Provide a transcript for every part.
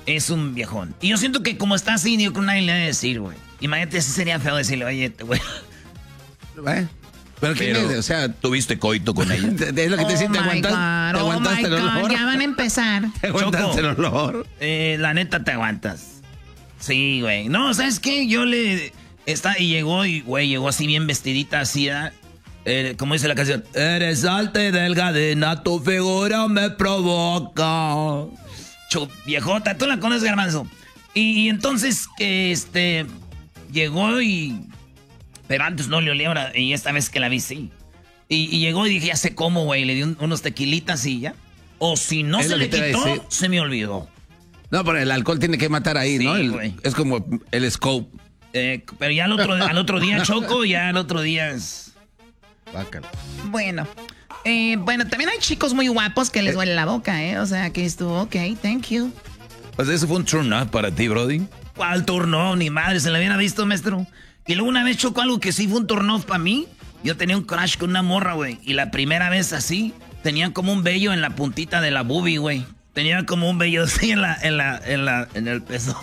Es un viejón. Y yo siento que como está así, yo con nadie le voy a decir, güey. Imagínate, así sería feo decirle, oye, güey. Pero ¿qué o sea, ¿tuviste coito con ella? Es lo que te decía, ¿te aguantaste el olor? Ya van a empezar. ¿Te aguantaste el olor? La neta te aguantas. Sí, güey. No, ¿sabes qué? Y llegó así bien vestidita, así, como dice la canción. Eres alta y delgadina, tu figura me provoca. Viejota, tú la conoces, Garbanzo. Y entonces, llegó pero antes no le olía, y esta vez que la vi, sí. Y llegó y dije, ya sé cómo, güey. Le di unos tequilitas y ya. O si no se le quitó, se me olvidó. No, pero el alcohol tiene que matar ahí, sí, ¿no? Es como el scope. Pero ya al otro día, Choco, ya al otro día es... Bácalo. Bueno, también hay chicos muy guapos que les duele la boca, ¿eh? O sea, que estuvo, ok, thank you. Pues eso fue un turn up para ti, Brody. ¿Cuál turn up? Ni madre, se la hubiera visto, maestro. Y luego una vez chocó algo que sí fue un turn off para mí. Yo tenía un crush con una morra, güey. Y la primera vez así, tenía como un vello en la puntita de la boobie, güey. Tenía como un vello así en el peso.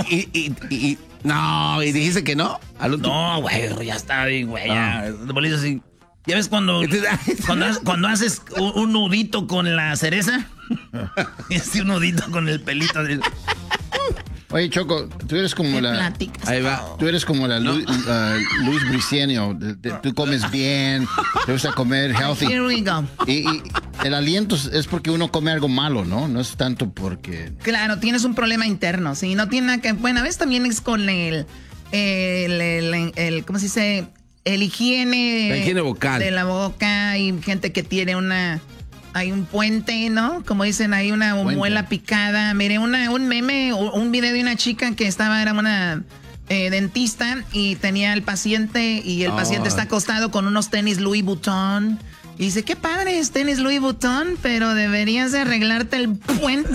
No, ¿y dijiste que no? No, güey, ya está bien, güey. Ya, así. ¿Ya ves cuando haces un nudito con la cereza? Y así un nudito con el pelito. Oye, Choco, tú eres como la... Ahí va. Tú eres como la Luis Briceño. Tú comes bien, te gusta comer healthy. Here we go. Y el aliento es porque uno come algo malo, ¿no? No es tanto porque... Claro, tienes un problema interno, sí. No tiene nada que... Bueno, a veces también es con el ¿cómo se dice? La higiene vocal. De la boca. Hay gente que tiene hay un puente, ¿no? Como dicen, hay una muela picada. Mire, un meme, un video de una chica que era una dentista y tenía el paciente y el paciente está acostado con unos tenis Louis Vuitton. Y dice, qué padre es tenis Louis Vuitton, pero deberías de arreglarte el puente.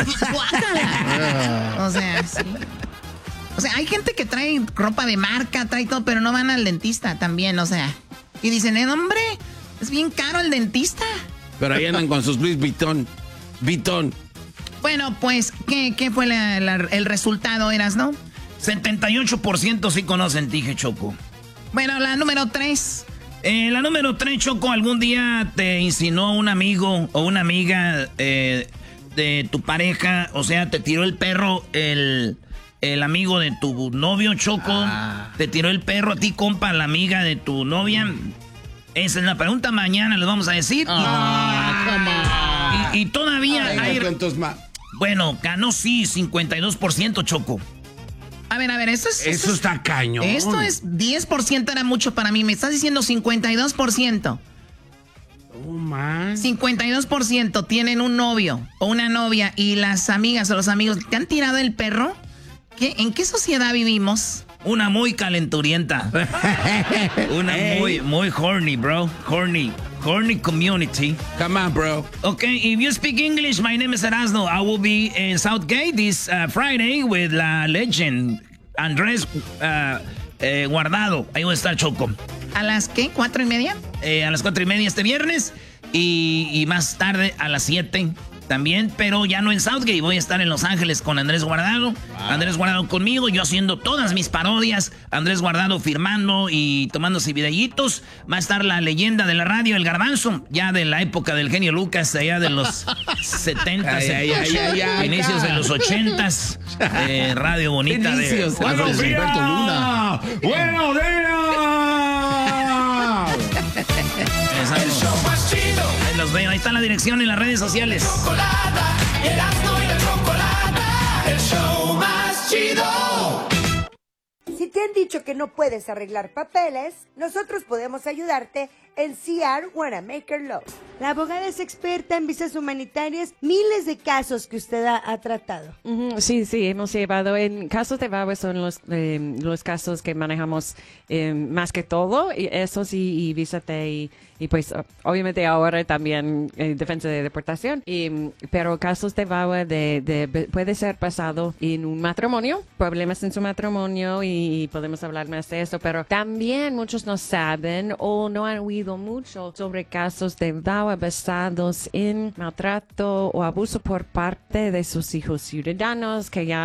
O sea, sí. O sea, hay gente que trae ropa de marca, trae todo, pero no van al dentista también, o sea. Y dicen, hombre, es bien caro el dentista. Pero ahí andan con sus Louis Vuitton. Bueno, pues, ¿qué fue el resultado, Eras, no? 78% sí conocen, dije, Choco. Bueno, la número 3. La número 3, Choco, algún día te insinuó un amigo o una amiga de tu pareja, o sea, te tiró el perro el amigo de tu novio, Choco. Te tiró el perro a ti, compa, la amiga de tu novia. Esa es la pregunta, mañana les vamos a decir. Y todavía hay... Bueno, ganó sí, 52%, Choco. A ver, eso está cañón. Esto es 10%, era mucho para mí. Me estás diciendo 52%. Oh, man. 52% tienen un novio o una novia y las amigas o los amigos te han tirado el perro. ¿En qué sociedad vivimos? Una muy calenturienta. Una muy horny, bro. Horny community. Come on, bro. Okay, if you speak English, my name is Erasmo. I will be in Southgate this Friday with la legend Andrés Guardado. Ahí voy a estar, Choco. ¿A las qué? ¿4:30? A las 4:30 este viernes. Y más tarde a las 7 también, pero ya no en Southgate. Voy a estar en Los Ángeles con Andrés Guardado. Wow. Andrés Guardado conmigo, yo haciendo todas mis parodias. Andrés Guardado firmando y tomándose videitos. Va a estar la leyenda de la radio, el Garbanzo, ya de la época del genio Lucas, allá de los 70s, inicios de los 80s. Radio bonita inicios, de ¡Buenos días! Luna. ¡Buenos días! El show más chido. Ahí los veo, ahí está la dirección en las redes sociales. Chocolata, Erasmo y la Chocolata, el show más chido. Si te han dicho que no puedes arreglar papeles, nosotros podemos ayudarte en CR Wanamaker Law. La abogada es experta en visas humanitarias, miles de casos que usted ha tratado. Sí, hemos llevado en casos de VAWA son los casos que manejamos más que todo, y esos y visa T y pues obviamente ahora también defensa de deportación, pero casos de VAWA puede ser pasado en un matrimonio, problemas en su matrimonio y podemos hablar más de eso, pero también muchos no saben o no han oído mucho sobre casos de VAWA basados en maltrato o abuso por parte de sus hijos ciudadanos que ya